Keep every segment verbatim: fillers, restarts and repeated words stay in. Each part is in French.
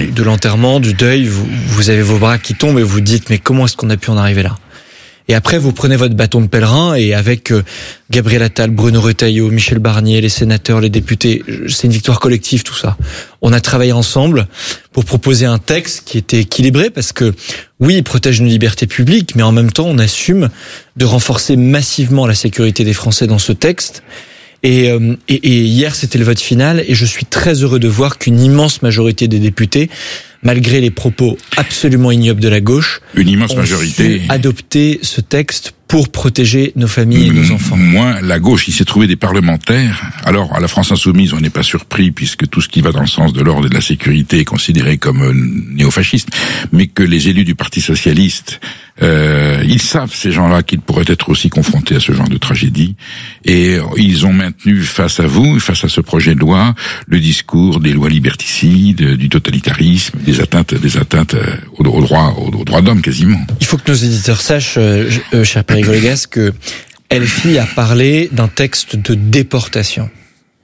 de, de l'enterrement, du deuil, vous, vous avez vos bras qui tombent et vous dites mais comment est-ce qu'on a pu en arriver là ? Et après, vous prenez votre bâton de pèlerin et avec euh, Gabriel Attal, Bruno Retailleau, Michel Barnier, les sénateurs, les députés, c'est une victoire collective tout ça. On a travaillé ensemble pour proposer un texte qui était équilibré parce que oui, il protège nos libertés publiques, mais en même temps, on assume de renforcer massivement la sécurité des Français dans ce texte. Et, euh, et, et hier, c'était le vote final et je suis très heureux de voir qu'une immense majorité des députés, malgré les propos absolument ignobles de la gauche, une immense majorité adopter ce texte pour protéger nos familles et nos enfants. Moi, la gauche, il s'est trouvé des parlementaires. Alors, à la France Insoumise, on n'est pas surpris puisque tout ce qui va dans le sens de l'ordre et de la sécurité est considéré comme euh, néofasciste, mais que les élus du Parti Socialiste, euh, ils savent, ces gens-là, qu'ils pourraient être aussi confrontés à ce genre de tragédie, et ils ont maintenu face à vous, face à ce projet de loi, le discours des lois liberticides, du totalitarisme, des atteintes, des atteintes aux, aux droits, aux, aux droits d'homme quasiment. Il faut que nos éditeurs sachent, euh, euh, cher Pierre Golégas, que L F I a parlé d'un texte de déportation.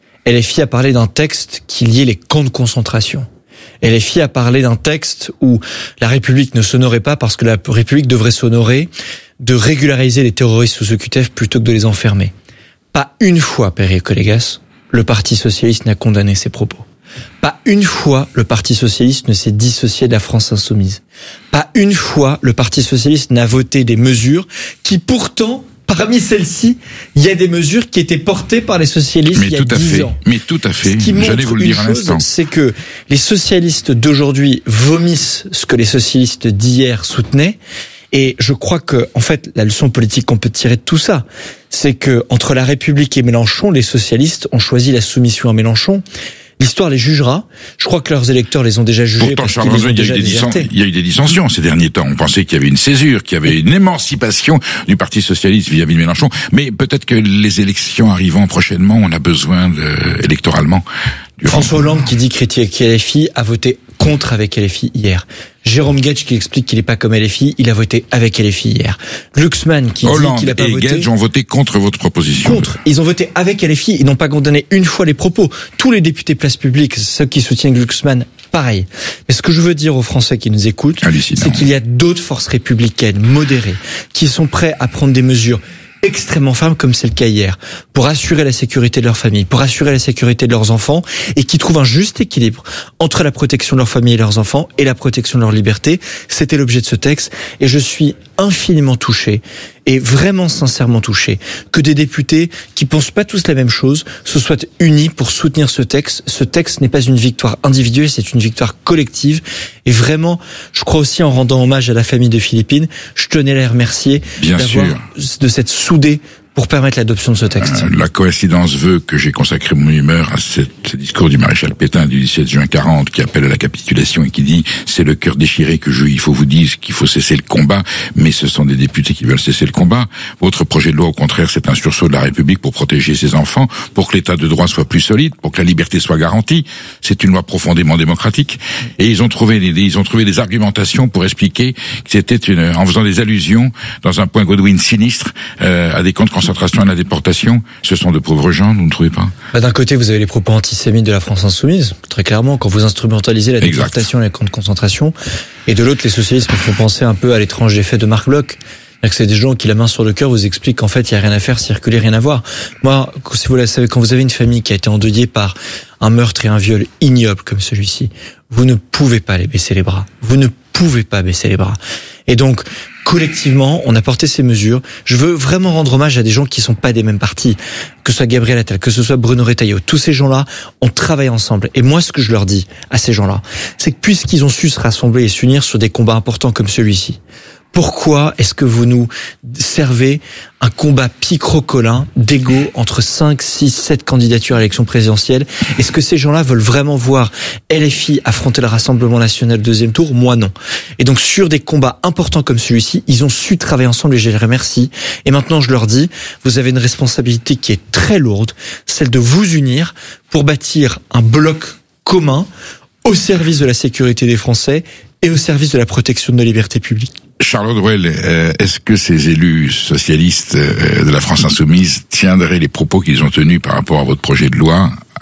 L F I a parlé d'un texte qui liait les camps de concentration. L F I a parlé d'un texte où la République ne s'honorait pas parce que la République devrait s'honorer de régulariser les terroristes sous O Q T F plutôt que de les enfermer. Pas une fois, Pierre Golégas, le Parti Socialiste n'a condamné ces propos. Pas une fois le Parti Socialiste ne s'est dissocié de la France Insoumise. Pas une fois le Parti Socialiste n'a voté des mesures qui pourtant, parmi celles-ci, il y a des mesures qui étaient portées par les socialistes mais il y a dix ans. Mais tout à fait, j'allais vous le dire un instant. C'est que les socialistes d'aujourd'hui vomissent ce que les socialistes d'hier soutenaient. Et je crois que, en fait, la leçon politique qu'on peut tirer de tout ça, c'est que entre La République et Mélenchon, les socialistes ont choisi la soumission à Mélenchon. L'histoire les jugera. Je crois que leurs électeurs les ont déjà jugés. Pourtant, Charles Rozon, il y a eu des dissensions, il y a eu des dissensions ces derniers temps. On pensait qu'il y avait une césure, qu'il y avait une émancipation du Parti Socialiste vis-à-vis de Mélenchon. Mais peut-être que les élections arrivant prochainement, on a besoin de, électoralement. François Hollande, qui dit critiquer L F I, a voté contre avec L F I hier. Jérôme Guedj qui explique qu'il n'est pas comme L F I, il a voté avec L F I hier. Glucksmann qui Hollande dit qu'il n'a pas et voté... Guedj ont voté contre votre proposition. Contre. Ils ont voté avec L F I, ils n'ont pas condamné une fois les propos. Tous les députés Place Publique, ceux qui soutiennent Glucksmann, pareil. Mais ce que je veux dire aux Français qui nous écoutent, Hallucinant. C'est qu'il y a d'autres forces républicaines modérées qui sont prêtes à prendre des mesures extrêmement fermes comme c'est le cas hier, pour assurer la sécurité de leur famille, pour assurer la sécurité de leurs enfants, et qui trouvent un juste équilibre entre la protection de leur famille et leurs enfants et la protection de leur liberté. C'était l'objet de ce texte, et je suis infiniment touché, et vraiment sincèrement touché, que des députés qui pensent pas tous la même chose se soient unis pour soutenir ce texte. Ce texte n'est pas une victoire individuelle, c'est une victoire collective, et vraiment, je crois aussi en rendant hommage à la famille de Philippine, je tenais à les remercier Bien d'avoir sûr. de cette soudée pour permettre l'adoption de ce texte. Euh, la coïncidence veut que j'ai consacré mon humeur à cette, ce discours du maréchal Pétain du dix-sept juin quarante qui appelle à la capitulation et qui dit « C'est le cœur déchiré que je, il faut vous dire qu'il faut cesser le combat, mais ce sont des députés qui veulent cesser le combat. » Votre projet de loi, au contraire, c'est un sursaut de la République pour protéger ses enfants, pour que l'état de droit soit plus solide, pour que la liberté soit garantie. C'est une loi profondément démocratique. Et ils ont trouvé des, ils ont trouvé des argumentations pour expliquer que c'était une, en faisant des allusions dans un point Godwin sinistre, euh, à des camps de concentration à la déportation. Ce sont de pauvres gens, vous ne trouvez pas? Bah, d'un côté, vous avez les propos antisémites de la France Insoumise, très clairement, quand vous instrumentalisez la déportation et les camps de concentration. Et de l'autre, les socialistes me font penser un peu à l'étrange effet de Marc Bloch. C'est des gens qui, la main sur le cœur, vous expliquent qu'en fait, il n'y a rien à faire, circuler, rien à voir. Moi, si vous le savez, quand vous avez une famille qui a été endeuillée par un meurtre et un viol ignoble comme celui-ci, vous ne pouvez pas les baisser les bras. Vous ne pouvez pas baisser les bras. Et donc, collectivement, on a porté ces mesures. Je veux vraiment rendre hommage à des gens qui sont pas des mêmes partis, que ce soit Gabriel Attal, que ce soit Bruno Retailleau. Tous ces gens-là, on travaille ensemble. Et moi, ce que je leur dis à ces gens-là, c'est que puisqu'ils ont su se rassembler et s'unir sur des combats importants comme celui-ci, pourquoi est-ce que vous nous servez un combat picrocolin d'ego entre cinq, six, sept candidatures à l'élection présidentielle? Est-ce que ces gens-là veulent vraiment voir L F I affronter le Rassemblement national deuxième tour? Moi, non. Et donc, sur des combats importants comme celui-ci, ils ont su travailler ensemble et je les remercie. Et maintenant, je leur dis, vous avez une responsabilité qui est très lourde, celle de vous unir pour bâtir un bloc commun au service de la sécurité des Français et au service de la protection de nos libertés publiques. Charlotte Rouel, euh, est-ce que ces élus socialistes euh, de la France Insoumise tiendraient les propos qu'ils ont tenus par rapport à votre projet de loi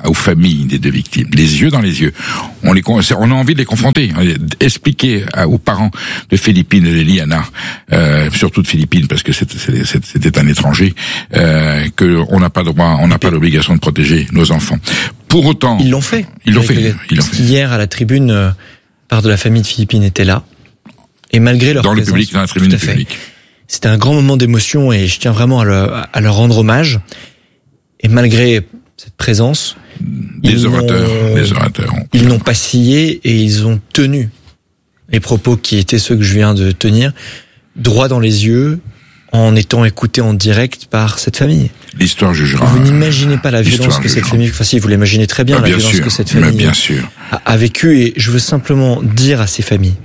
aux familles des deux victimes, les yeux dans les yeux. On les, on a envie de les confronter, expliquer aux parents de Philippine et d'Eliana, euh, surtout de Philippine parce que c'était, c'était un étranger, euh, que on n'a pas droit, on n'a pas l'obligation de protéger nos enfants. Pour autant, ils l'ont fait. Ils l'ont fait. Ils l'ont fait. Hier à la tribune, euh, part de la famille de Philippine était là, et malgré leur dans présence, le public, dans la tribune du public. C'était un grand moment d'émotion et je tiens vraiment à leur, à leur rendre hommage. Et malgré cette présence, des orateurs, des orateurs, ils n'ont pas scié et ils ont tenu les propos qui étaient ceux que je viens de tenir, droit dans les yeux, en étant écoutés en direct par cette famille. L'histoire jugera. Vous n'imaginez pas la violence que cette famille, enfin si, vous l'imaginez très bien, bah, la bien violence sûr, que cette famille bien sûr. A, a vécue, et je veux simplement dire à ces familles,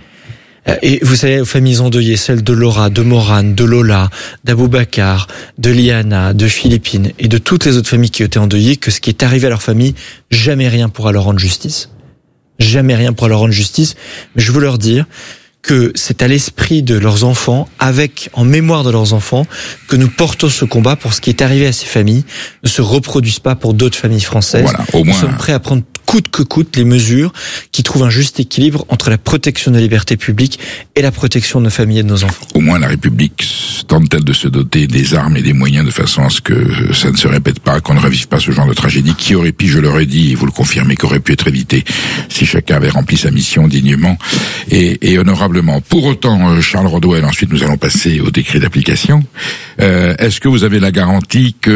et vous savez, aux familles endeuillées, celles de Laura, de Morane, de Lola, d'Aboubacar, de Liana, de Philippine et de toutes les autres familles qui étaient endeuillées, que ce qui est arrivé à leur famille, jamais rien pourra leur rendre justice. Jamais rien pourra leur rendre justice. Mais je veux leur dire que c'est à l'esprit de leurs enfants, avec, en mémoire de leurs enfants, que nous portons ce combat pour ce qui est arrivé à ces familles ne se reproduise pas pour d'autres familles françaises. Voilà, au moins... Nous sommes prêts à prendre coûte que coûte les mesures qui trouvent un juste équilibre entre la protection des libertés publiques et la protection de nos familles et de nos enfants. Au moins la République tente-t-elle de se doter des armes et des moyens de façon à ce que ça ne se répète pas, qu'on ne revive pas ce genre de tragédie qui aurait pu, je l'aurais dit, et vous le confirmez, qu'aurait pu être évité si chacun avait rempli sa mission dignement et, et honorablement. Pour autant, Charles Rodwell, ensuite nous allons passer au décret d'application. Euh, est-ce que vous avez la garantie que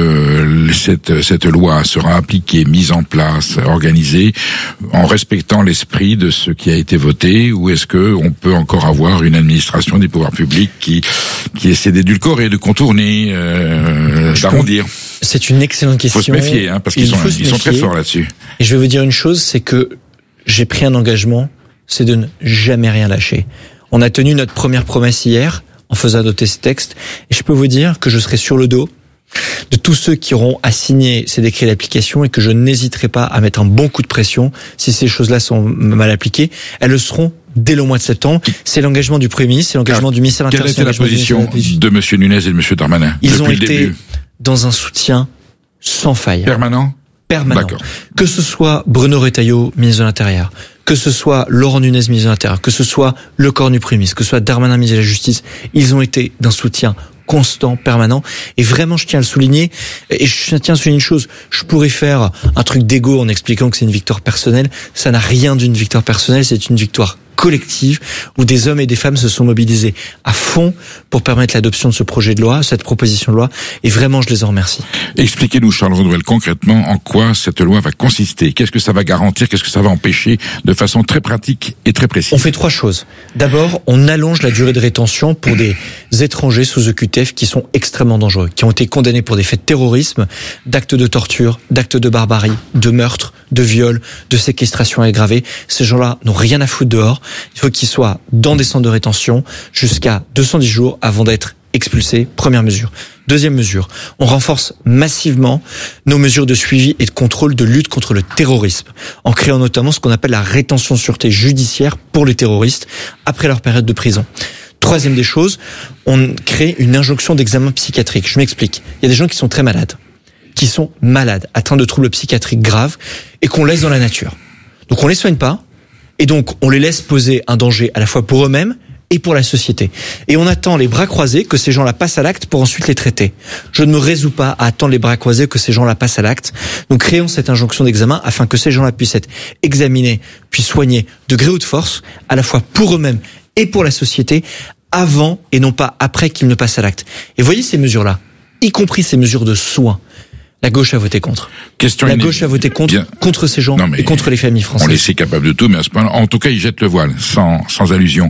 euh, cette, cette loi sera appliquée, mise en place, organisée, en respectant l'esprit de ce qui a été voté, ou est-ce que on peut encore avoir une administration des pouvoirs publics qui qui essaie d'édulcorer, de contourner, euh, d'arrondir? C'est une excellente question. Il faut se méfier, hein, parce qu'ils sont ils sont très forts là-dessus. Et je vais vous dire une chose, c'est que j'ai pris un engagement, c'est de ne jamais rien lâcher. On a tenu notre première promesse hier en faisant adopter ce texte, et je peux vous dire que je serai sur le dos de tous ceux qui auront à signer ces décrets d'application et que je n'hésiterai pas à mettre un bon coup de pression si ces choses-là sont mal appliquées. Elles le seront dès le mois de septembre. C'est l'engagement du Premier ministre, c'est l'engagement du ministère de l'Intérieur. Quelle a été la position de M. Nunez et de M. Darmanin? Ils ont été dans un soutien sans faille. Permanent? Permanent. D'accord. Que ce soit Bruno Retailleau, ministre de l'Intérieur, que ce soit Laurent Nunez, ministre de l'Intérieur, que ce soit Le Cornu Premier ministre, que ce soit Darmanin, ministre de la Justice, ils ont été d'un soutien constant, permanent. Et vraiment, je tiens à le souligner. Et je tiens à souligner une chose. Je pourrais faire un truc d'égo en expliquant que c'est une victoire personnelle. Ça n'a rien d'une victoire personnelle. C'est une victoire collective où des hommes et des femmes se sont mobilisés à fond pour permettre l'adoption de ce projet de loi, cette proposition de loi, et vraiment je les en remercie. Expliquez-nous, Charles Rodwell, concrètement en quoi cette loi va consister, qu'est-ce que ça va garantir, qu'est-ce que ça va empêcher de façon très pratique et très précise. On fait trois choses. D'abord, on allonge la durée de rétention pour des étrangers sous O Q T F qui sont extrêmement dangereux, qui ont été condamnés pour des faits de terrorisme, d'actes de torture, d'actes de barbarie, de meurtre, de viol, de séquestration aggravée. Ces gens-là n'ont rien à foutre dehors. Il faut qu'ils soient dans des centres de rétention jusqu'à deux cent dix jours avant d'être expulsés. Première mesure. Deuxième mesure, on renforce massivement nos mesures de suivi et de contrôle de lutte contre le terrorisme, en créant notamment ce qu'on appelle la rétention sûreté judiciaire pour les terroristes après leur période de prison. Troisième des choses, on crée une injonction d'examen psychiatrique. Je m'explique. Il y a des gens qui sont très malades, qui sont malades, atteints de troubles psychiatriques graves, et qu'on laisse dans la nature. Donc on les soigne pas, et donc on les laisse poser un danger à la fois pour eux-mêmes et pour la société. Et on attend les bras croisés que ces gens-là passent à l'acte pour ensuite les traiter. Je ne me résous pas à attendre les bras croisés que ces gens-là passent à l'acte. Donc créons cette injonction d'examen afin que ces gens-là puissent être examinés, puis soignés de gré ou de force, à la fois pour eux-mêmes et pour la société, avant et non pas après qu'ils ne passent à l'acte. Et voyez ces mesures-là, y compris ces mesures de soins. La gauche a voté contre. Question la gauche a voté contre, bien. contre ces gens non, et contre les familles françaises. On les sait capables de tout, mais à ce point-là, en tout cas, ils jettent le voile, sans, sans allusion.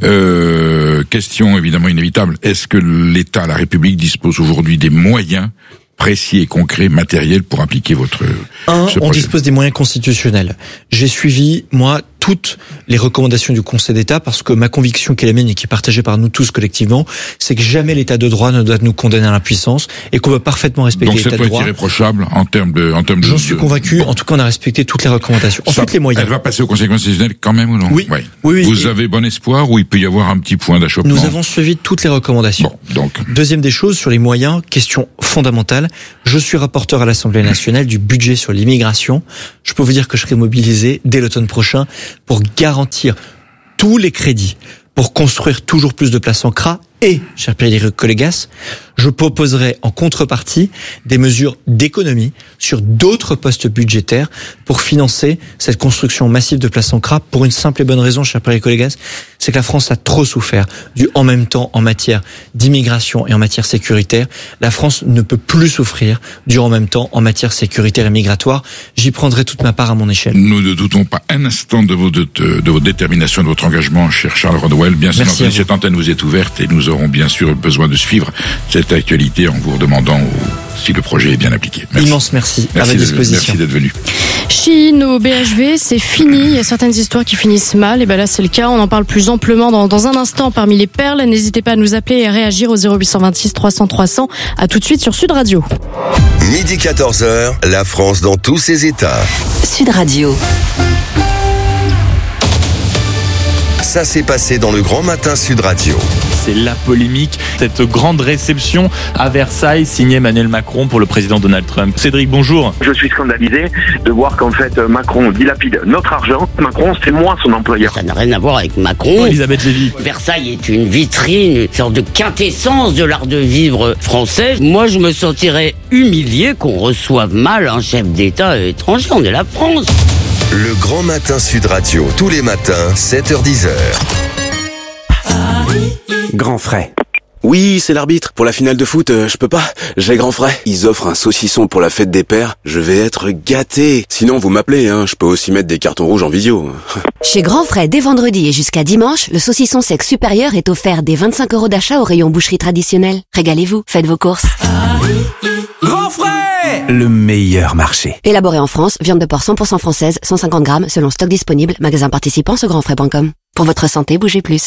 Euh, question évidemment inévitable. Est-ce que l'État, la République, dispose aujourd'hui des moyens précis et concrets, matériels, pour appliquer votre... Un, on dispose des moyens constitutionnels. J'ai suivi, moi, toutes les recommandations du Conseil d'État parce que ma conviction qui est la mienne et qui est partagée par nous tous collectivement, c'est que jamais l'État de droit ne doit nous condamner à l'impuissance et qu'on va parfaitement respecter l'État de droit. Donc cette loi est irréprochable en termes de... en termes de. J'en suis convaincu. En tout cas, on a respecté toutes les recommandations. Ensuite, les moyens. Elle va passer au Conseil constitutionnel quand même ou non? Oui. oui. oui, oui Vous et avez bon espoir ou il peut y avoir un petit point d'achoppement? Nous avons suivi toutes les recommandations. Bon, donc. Deuxième des choses, sur les moyens, question fondamentale. Je suis rapporteur à l'Assemblée nationale du budget sur les l'immigration, je peux vous dire que je serai mobilisé dès l'automne prochain pour garantir tous les crédits pour construire toujours plus de places en C R A et, cher Pierre Collegas, je proposerai en contrepartie des mesures d'économie sur d'autres postes budgétaires pour financer cette construction massive de places en C R A pour une simple et bonne raison, cher Pierre Collegas, c'est que la France a trop souffert du en même temps en matière d'immigration et en matière sécuritaire. La France ne peut plus souffrir du en même temps en matière sécuritaire et migratoire. J'y prendrai toute ma part à mon échelle. Nous ne doutons pas un instant de votre, de, de votre détermination, de votre engagement, cher Charles Rodwell. Bien sûr, cette antenne vous est ouverte et nous aurons bien sûr besoin de suivre cette actualité en vous redemandant si le projet est bien appliqué. Merci. Immense merci, merci à votre disposition. Merci d'être venu. Chine au B H V, c'est fini. Il y a certaines histoires qui finissent mal. Et ben là, c'est le cas. On en parle plus amplement dans, dans un instant parmi les perles. N'hésitez pas à nous appeler et à réagir au zéro huit cent vingt-six trois cents trois cents. À tout de suite sur Sud Radio. Midi quatorze heures, la France dans tous ses états. Sud Radio. Ça s'est passé dans le Grand Matin Sud Radio. C'est la polémique, cette grande réception à Versailles signée Emmanuel Macron pour le président Donald Trump. Cédric, bonjour. Je suis scandalisé de voir qu'en fait Macron dilapide notre argent. Macron, c'est moi son employeur. Ça n'a rien à voir avec Macron. Elisabeth Lévy. Versailles est une vitrine, une sorte de quintessence de l'art de vivre français. Moi, je me sentirais humilié qu'on reçoive mal un chef d'État étranger. On est la France. Le Grand Matin Sud Radio, tous les matins, sept heures dix heures. Grand frais. Oui, c'est l'arbitre. Pour la finale de foot, euh, je peux pas. J'ai grand frais. Ils offrent un saucisson pour la fête des pères. Je vais être gâté. Sinon, vous m'appelez, hein. Je peux aussi mettre des cartons rouges en vidéo. Chez Grand Frais, dès vendredi et jusqu'à dimanche, le saucisson sec supérieur est offert dès vingt-cinq euros d'achat au rayon boucherie traditionnelle. Régalez-vous, faites vos courses. Grand frais! Le meilleur marché. Élaboré en France, viande de porc cent pour cent française, cent cinquante grammes, selon stock disponible, magasin participant sur grand frais point com. Pour votre santé, bougez plus.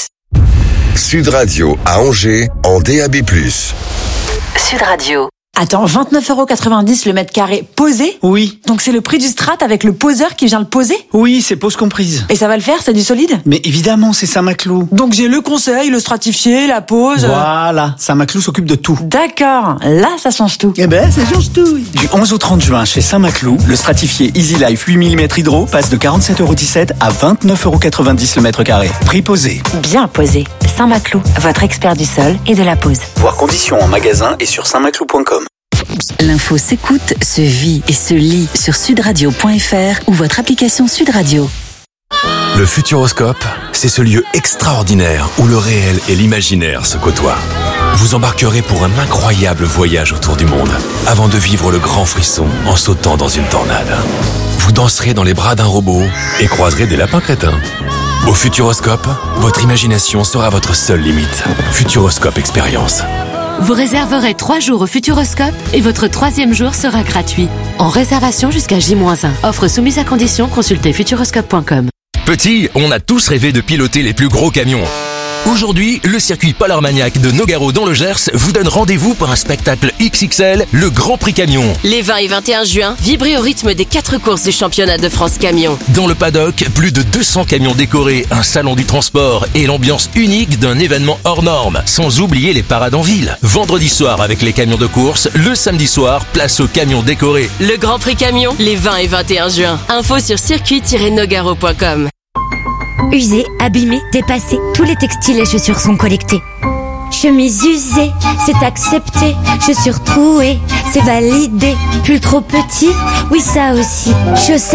Sud Radio à Angers, en D A B plus. Sud Radio. Attends, vingt-neuf euros quatre-vingt-dix le mètre carré posé ? Oui. Donc c'est le prix du strat avec le poseur qui vient le poser ? Oui, c'est pose comprise. Et ça va le faire, c'est du solide ? Mais évidemment, c'est Saint-Maclou. Donc j'ai le conseil, le stratifié, la pose... Voilà, Saint-Maclou s'occupe de tout. D'accord, là ça change tout. Eh ben, ça change tout. Du onze au trente juin, chez Saint-Maclou, le stratifié Easy Life huit millimètres hydro passe de quarante-sept euros dix-sept à vingt-neuf euros quatre-vingt-dix le mètre carré. Prix posé. Bien posé. Saint-Maclou, votre expert du sol et de la pose. Voir conditions en magasin et sur saint maclou point com. L'info s'écoute, se vit et se lit sur sudradio point f r ou votre application Sud Radio. Le Futuroscope, c'est ce lieu extraordinaire où le réel et l'imaginaire se côtoient. Vous embarquerez pour un incroyable voyage autour du monde, avant de vivre le grand frisson en sautant dans une tornade. Vous danserez dans les bras d'un robot et croiserez des lapins crétins. Au Futuroscope, votre imagination sera votre seule limite. Futuroscope Expérience. Vous réserverez trois jours au Futuroscope et votre troisième jour sera gratuit. En réservation jusqu'à J moins un. Offre soumise à condition, consultez futuroscope point com. Petit, on a tous rêvé de piloter les plus gros camions. Aujourd'hui, le circuit Paul Armagnac de Nogaro dans le Gers vous donne rendez-vous pour un spectacle X X L, le Grand Prix Camion. Les vingt et vingt et un juin, vibrez au rythme des quatre courses du championnat de France Camion. Dans le paddock, plus de deux cents camions décorés, un salon du transport et l'ambiance unique d'un événement hors norme. Sans oublier les parades en ville. Vendredi soir avec les camions de course, le samedi soir, place aux camions décorés. Le Grand Prix Camion, les vingt et vingt et un juin. Info sur circuit tiret nogaro point com. Usés, abîmés, dépassés, tous les textiles et chaussures sont collectés. Chemise usée, c'est accepté. Chaussures trouées, c'est validé. Pull trop petit, oui ça aussi. Chaussettes